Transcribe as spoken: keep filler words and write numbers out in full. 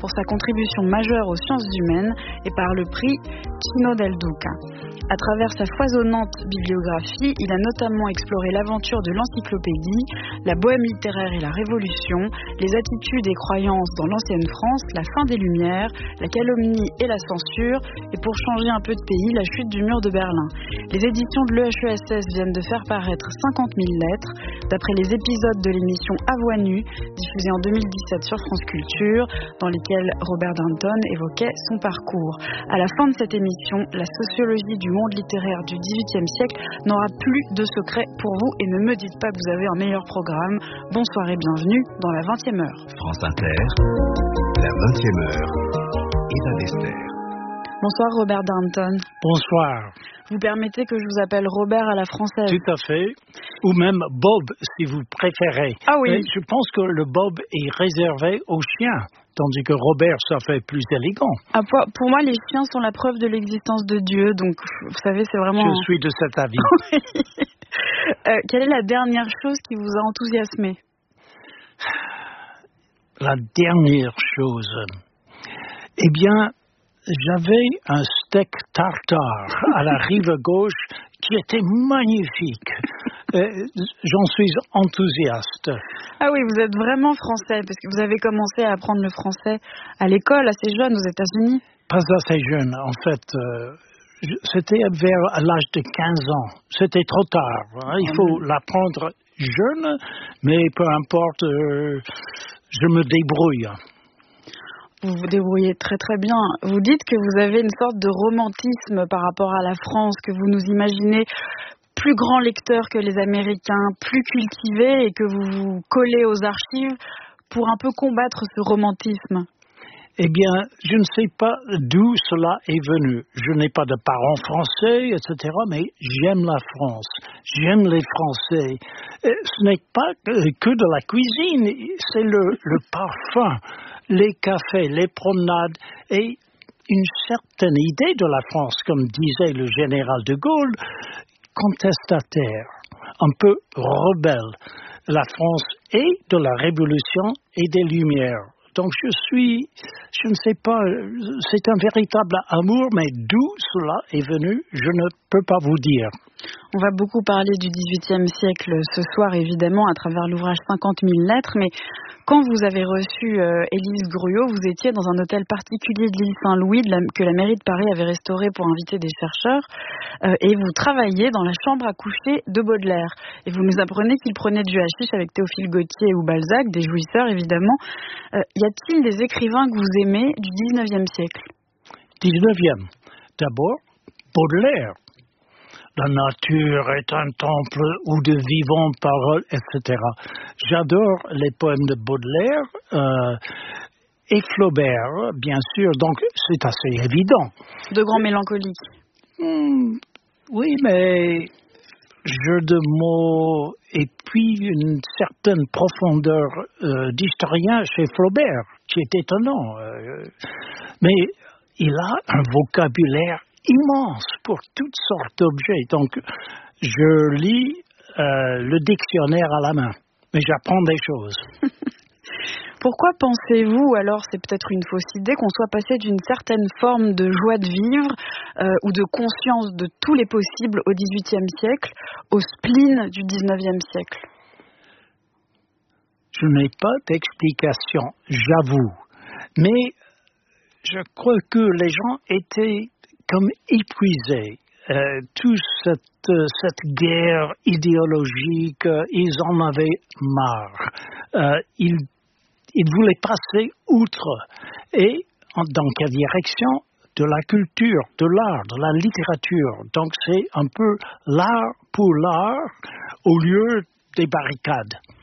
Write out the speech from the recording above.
pour sa contribution majeure aux sciences humaines et par le prix Chino del Duca. À travers sa foisonnante bibliographie, il a notamment exploré l'aventure de l'encyclopédie, la bohème littéraire et la révolution, les attitudes et croyances dans l'ancienne France, la fin des Lumières, la calomnie et la censure, et pour changer un peu de pays, la chute du mur de Berlin. Les éditions de l'E H E S S viennent de faire paraître cinquante mille lettres, d'après les épisodes de l'émission À voix nue, diffusée en deux mille dix-sept sur France Culture, dans lesquels Robert Darnton évoquait son parcours. À la fin de cette émission, la sociologie du monde littéraire du dix-huitième siècle n'aura plus de secret pour vous, et ne me dites pas que vous avez un meilleur programme. Bonsoir et bienvenue dans la vingtième heure. France Inter, la vingtième heure, Eva Bester. Bonsoir Robert Darnton. Bonsoir. Vous permettez que je vous appelle Robert à la française? Tout à fait. Ou même Bob, si vous préférez. Ah oui. Mais je pense que le Bob est réservé aux chiens, tandis que Robert, ça fait plus élégant. Ah, pour, pour moi, les chiens sont la preuve de l'existence de Dieu, donc vous savez, c'est vraiment... Je suis de cet avis. euh, quelle est la dernière chose qui vous a enthousiasmé? La dernière chose... Eh bien... J'avais un steak tartare à la rive gauche qui était magnifique. Euh, j'en suis enthousiaste. Ah oui, vous êtes vraiment français, parce que vous avez commencé à apprendre le français à l'école, assez jeune, aux États-Unis. Pas assez jeune, en fait. Euh, c'était vers l'âge de quinze ans. C'était trop tard. Hein. Il faut l'apprendre jeune, mais peu importe, euh, je me débrouille. Vous vous débrouillez très très bien. Vous dites que vous avez une sorte de romantisme par rapport à la France, que vous nous imaginez plus grands lecteurs que les Américains, plus cultivés, et que vous vous collez aux archives pour un peu combattre ce romantisme. Eh bien, je ne sais pas d'où cela est venu. Je n'ai pas de parents français, et cetera, mais j'aime la France. J'aime les Français. Ce n'est pas que de la cuisine, c'est le, le parfum, les cafés, les promenades et une certaine idée de la France, comme disait le général de Gaulle, contestataire, un peu rebelle. La France est de la Révolution et des Lumières. Donc je suis, je ne sais pas, c'est un véritable amour, mais d'où cela est venu, je ne peux pas vous dire. On va beaucoup parler du dix-huitième siècle ce soir, évidemment, à travers l'ouvrage cinquante mille lettres, mais quand vous avez reçu euh, Élise Gruot, vous étiez dans un hôtel particulier de l'île Saint-Louis de la, que la mairie de Paris avait restauré pour inviter des chercheurs, euh, et vous travailliez dans la chambre à coucher de Baudelaire. Et vous nous apprenez qu'il prenait du hashish avec Théophile Gautier ou Balzac, des jouisseurs évidemment. Euh, y a-t-il des écrivains que vous aimez du dix-neuvième siècle? dix-neuvième. D'abord, Baudelaire. La nature est un temple où de vivantes paroles, et cetera. J'adore les poèmes de Baudelaire euh, et Flaubert, bien sûr, donc c'est assez évident. De grands mélancoliques. Mmh, oui, mais jeu de mots et puis une certaine profondeur euh, d'historien chez Flaubert, qui est étonnant. Euh, mais il a un vocabulaire immense pour toutes sortes d'objets. Donc, je lis euh, le dictionnaire à la main, mais j'apprends des choses. Pourquoi pensez-vous, alors c'est peut-être une fausse idée, qu'on soit passé d'une certaine forme de joie de vivre euh, ou de conscience de tous les possibles au dix-huitième siècle au spleen du dix-neuvième siècle? Je n'ai pas d'explication, j'avoue. Mais je crois que les gens étaient comme épuisés. Euh, toute cette, euh, cette guerre idéologique, euh, ils en avaient marre. Euh, ils, ils voulaient passer outre. Et en, dans quelle direction? De la culture, de l'art, de la littérature. Donc c'est un peu l'art pour l'art au lieu des barricades.